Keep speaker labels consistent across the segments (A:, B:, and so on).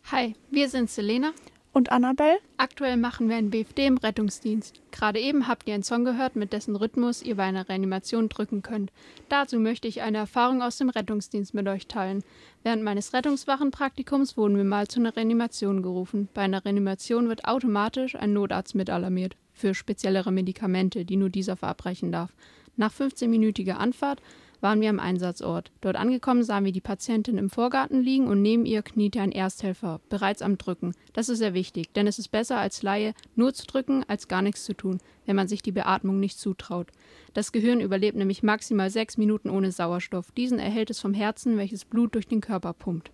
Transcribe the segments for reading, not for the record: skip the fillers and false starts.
A: Hi, wir sind Selena
B: und Annabelle.
A: Aktuell machen wir einen BFD im Rettungsdienst. Gerade eben habt ihr einen Song gehört, mit dessen Rhythmus ihr bei einer Reanimation drücken könnt. Dazu möchte ich eine Erfahrung aus dem Rettungsdienst mit euch teilen. Während meines Rettungswachenpraktikums wurden wir mal zu einer Reanimation gerufen. Bei einer Reanimation wird automatisch ein Notarzt mitalarmiert. Für speziellere Medikamente, die nur dieser verabreichen darf. Nach 15-minütiger Anfahrt waren wir am Einsatzort. Dort angekommen sahen wir die Patientin im Vorgarten liegen und neben ihr kniete ein Ersthelfer, bereits am Drücken. Das ist sehr wichtig, denn es ist besser als Laie nur zu drücken, als gar nichts zu tun, wenn man sich die Beatmung nicht zutraut. Das Gehirn überlebt nämlich maximal 6 Minuten ohne Sauerstoff. Diesen erhält es vom Herzen, welches Blut durch den Körper pumpt.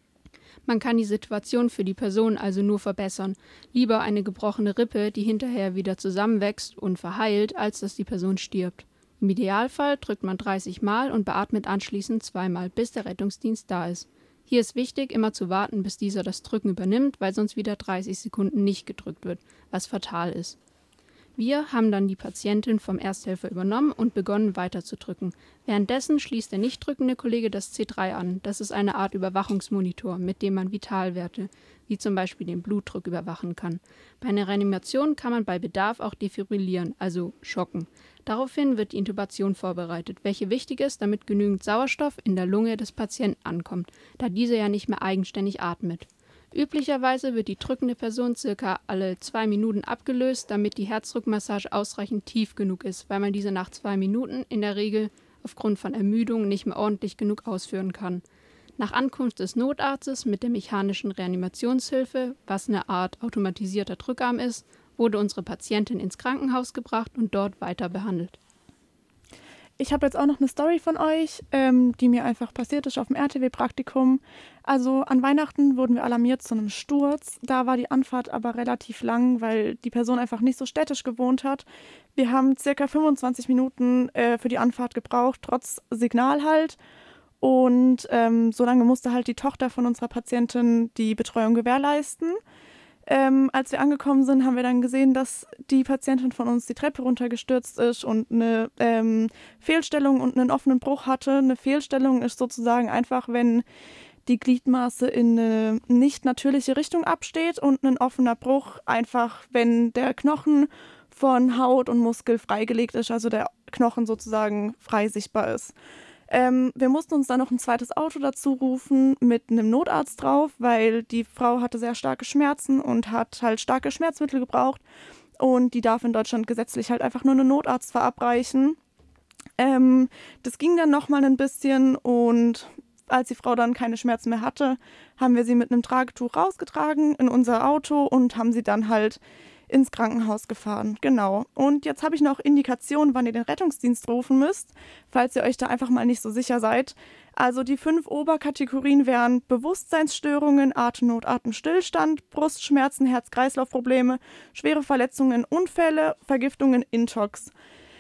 A: Man kann die Situation für die Person also nur verbessern. Lieber eine gebrochene Rippe, die hinterher wieder zusammenwächst und verheilt, als dass die Person stirbt. Im Idealfall drückt man 30 Mal und beatmet anschließend 2 Mal, bis der Rettungsdienst da ist. Hier ist wichtig, immer zu warten, bis dieser das Drücken übernimmt, weil sonst wieder 30 Sekunden nicht gedrückt wird, was fatal ist. Wir haben dann die Patientin vom Ersthelfer übernommen und begonnen weiterzudrücken. Währenddessen schließt der nicht drückende Kollege das C3 an. Das ist eine Art Überwachungsmonitor, mit dem man Vitalwerte, wie zum Beispiel den Blutdruck, überwachen kann. Bei einer Reanimation kann man bei Bedarf auch defibrillieren, also schocken. Daraufhin wird die Intubation vorbereitet, welche wichtig ist, damit genügend Sauerstoff in der Lunge des Patienten ankommt, da dieser ja nicht mehr eigenständig atmet. Üblicherweise wird die drückende Person ca. alle 2 Minuten abgelöst, damit die Herzdruckmassage ausreichend tief genug ist, weil man diese nach 2 Minuten in der Regel aufgrund von Ermüdung nicht mehr ordentlich genug ausführen kann. Nach Ankunft des Notarztes mit der mechanischen Reanimationshilfe, was eine Art automatisierter Drückarm ist, wurde unsere Patientin ins Krankenhaus gebracht und dort weiter behandelt.
B: Ich habe jetzt auch noch eine Story von euch, die mir einfach passiert ist auf dem RTW-Praktikum. Also an Weihnachten wurden wir alarmiert zu einem Sturz. Da war die Anfahrt aber relativ lang, weil die Person einfach nicht so städtisch gewohnt hat. Wir haben ca. 25 Minuten für die Anfahrt gebraucht, trotz Signal halt. Und so lange musste halt die Tochter von unserer Patientin die Betreuung gewährleisten. Als wir angekommen sind, haben wir dann gesehen, dass die Patientin von uns die Treppe runtergestürzt ist und eine Fehlstellung und einen offenen Bruch hatte. Eine Fehlstellung ist sozusagen einfach, wenn die Gliedmaße in eine nicht natürliche Richtung absteht, und ein offener Bruch einfach, wenn der Knochen von Haut und Muskel freigelegt ist, also der Knochen sozusagen frei sichtbar ist. Wir mussten uns dann noch ein zweites Auto dazu rufen mit einem Notarzt drauf, weil die Frau hatte sehr starke Schmerzen und hat halt starke Schmerzmittel gebraucht. Und die darf in Deutschland gesetzlich halt einfach nur einen Notarzt verabreichen. Das ging dann nochmal ein bisschen, und als die Frau dann keine Schmerzen mehr hatte, haben wir sie mit einem Tragetuch rausgetragen in unser Auto und haben sie dann halt ins Krankenhaus gefahren. Genau. Und jetzt habe ich noch Indikationen, wann ihr den Rettungsdienst rufen müsst, falls ihr euch da einfach mal nicht so sicher seid. Also die 5 Oberkategorien wären Bewusstseinsstörungen, Atemnot, Atemstillstand, Brustschmerzen, Herz-Kreislauf-Probleme, schwere Verletzungen, Unfälle, Vergiftungen, Intox.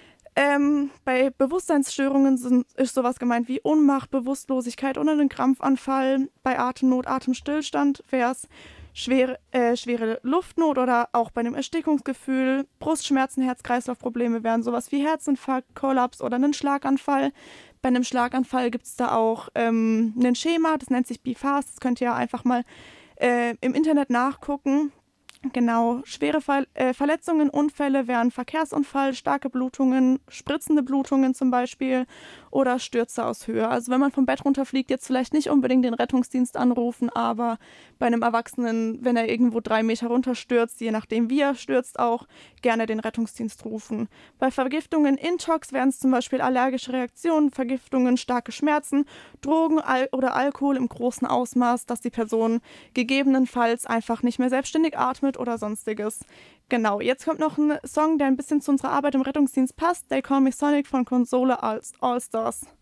B: Bei Bewusstseinsstörungen ist sowas gemeint wie Ohnmacht, Bewusstlosigkeit oder einen Krampfanfall. Bei Atemnot, Atemstillstand wäre es schwere Luftnot oder auch bei einem Erstickungsgefühl. Brustschmerzen, Herz-Kreislauf-Probleme wären sowas wie Herzinfarkt, Kollaps oder einen Schlaganfall. Bei einem Schlaganfall gibt es da auch ein Schema, das nennt sich BFAST. Das könnt ihr einfach mal im Internet nachgucken. Genau, schwere Verletzungen, Unfälle wären Verkehrsunfall, starke Blutungen, spritzende Blutungen zum Beispiel oder Stürze aus Höhe. Also wenn man vom Bett runterfliegt, jetzt vielleicht nicht unbedingt den Rettungsdienst anrufen, aber bei einem Erwachsenen, wenn er irgendwo 3 Meter runterstürzt, je nachdem wie er stürzt, auch gerne den Rettungsdienst rufen. Bei Vergiftungen, Intox wären es zum Beispiel allergische Reaktionen, Vergiftungen, starke Schmerzen, Drogen oder Alkohol im großen Ausmaß, dass die Person gegebenenfalls einfach nicht mehr selbstständig atmet oder sonstiges. Genau, jetzt kommt noch ein Song, der ein bisschen zu unserer Arbeit im Rettungsdienst passt. They Call Me Sonic von Console All Stars.